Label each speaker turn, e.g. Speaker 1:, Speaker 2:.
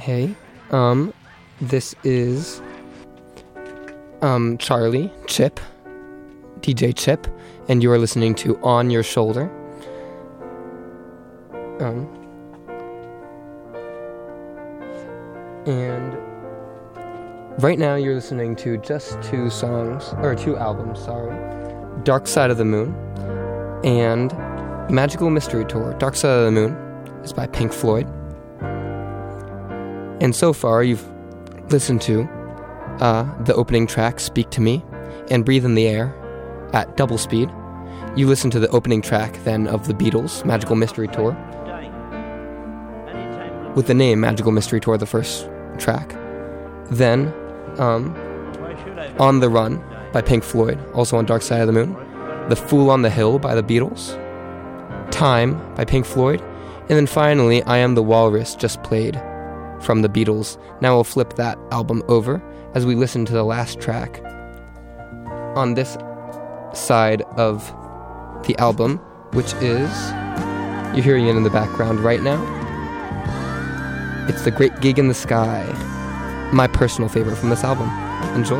Speaker 1: Hey, this is, Charlie, Chip, DJ Chip, and you are listening to On Your Shoulder. And right now you're listening to just two albums, Dark Side of the Moon and Magical Mystery Tour. Dark Side of the Moon is by Pink Floyd. And so far you've listened to the opening track, Speak to Me, and Breathe in the Air at double speed. You listened to the opening track then of the Beatles, Magical Mystery Tour, with the name Magical Mystery Tour, the first track. Then On the Run by Pink Floyd, also on Dark Side of the Moon. The Fool on the Hill by the Beatles. Time by Pink Floyd. And then finally, I Am the Walrus, just played from the Beatles. Now we'll flip that album over as we listen to the last track on this side of the album, which is, you're hearing it in the background right now. It's The Great Gig in the Sky, my personal favorite from this album. Enjoy.